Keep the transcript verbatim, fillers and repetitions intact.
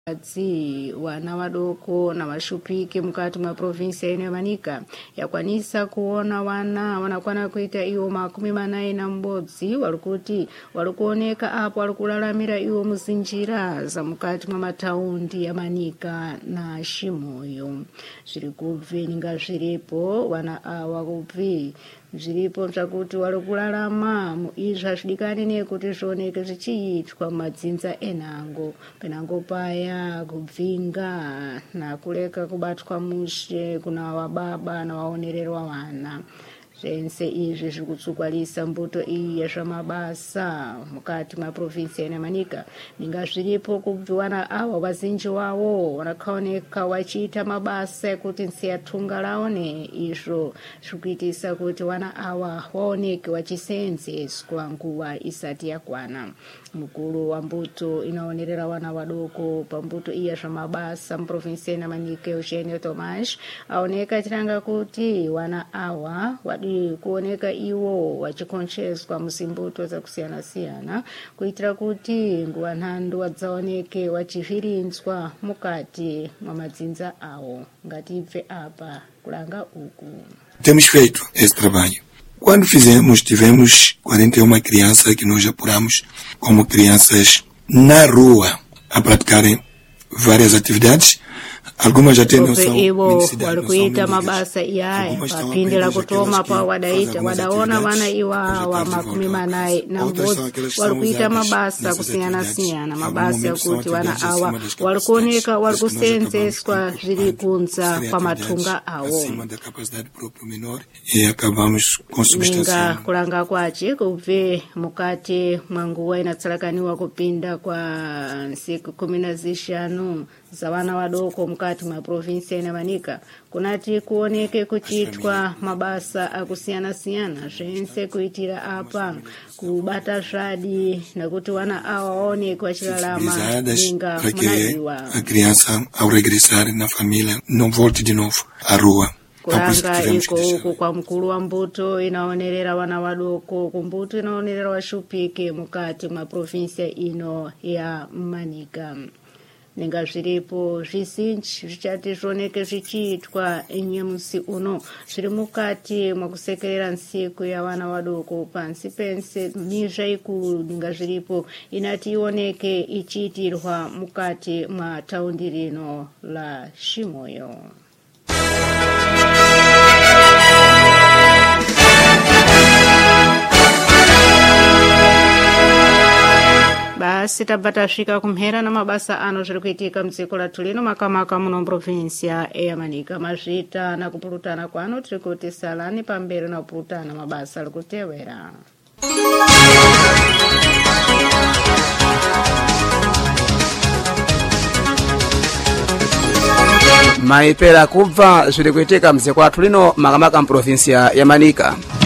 Zi wana wadoko na washupiki mkati mwa provinsia ino ya Manika yakwanisa kuona wana wanakwana kuita iyo makumi manayi na mbodzi walikuti walikuoneka hapo walikulalamira iyo muzinjira za mkati mwa mataundi ya Manika na Shimoyo. Zirikubvi ninga ziripo wana awa kubvi ziripo mchakuti walikulalama muizha shidikani ne kuti zvoneke zvichiitwa madzinza enango penango paya kubvinga na kuleka kubatwa mushe kuna wababa na waonererwa wana. Zvense izvi zvirikutsukwalisa mbuto iyi yezvamabasa mukati mwa provinsia ya Manika. Ninga zviripo kubviwana awa wazinji wawo wanakaoneka wachiita mabasa ekuti nsiyatunga laone izvo zvirikuitisa kuti wana awa waoneke wachiseenzeswa nguva isati yakwana. Mukuru wa mbuto inaonerera wana wadoko pambuto iya zvamabasa muprovinsia ya Manika Eugenio Tomas aoneka chiranga kuti wana awa wadi kuoneka iwo wachikoncheswa musimbuto za kusiyana siyana kuitira kuti nguva nhando wadzaoneke wachivhirinzwa mukati mwa madzinza awo. Ngatibve apa kulanga uku. Temos feito esse trabalho. Quando fizemos, tivemos quarenta e uma crianças que nós apuramos como crianças na rua a praticarem várias atividades. Algumas já têm noção walikuita mabasa iyaye papindi la kutoma pa wadaita wadaona wana iwa wa makumi manayi na mbodzi walikuita mabasa kusiyana siyana mabasa yakuti wana awa walikuoneka walikuseenzeswa zviri kunza kwa matunga awo. Ninga kulanga kwachi kubve mukati mwa nguva inatsalakaniwa kupinda kwa siku kumi na zishanu za wana wadoko mkati mwa provinsia ya Manika kunati kuoneke kuchitwa mabasa akusiyana siyana zvense kuitira apa kubata zvadi nakuti wana awa waoneke wachilalama ninga munadiwa. A criança ao regressar na família não volte de novo à rua. Kulanga iko huku kwa mkuru wa mbuto inaonerera wana wadoko kumbuto inaonerera washupike mukati mwa provinsia ino ya Manika. Ninga zviripo zvizinji zvichati zvoneke zvichiitwa enyemusi uno zviri mukati mwakusekerera nsiku ya wana wadoko pansi pense mizha ikulu ninga zviripo inati ioneke ichiitirwa mukati mwa taundi rino la Shimoyo. Basi tabata shika kumhera na mabasa ano zvirikuitika mdziko lathu lino makamaka muno provinsia ya Manika. Mazvita na kupurutana kwano tirikuti salani pamberi na kupurutana mabasa alikutewera. Maipera kubva zvirikuitika mdziko lathu lino makamaka provinsia ya Manika.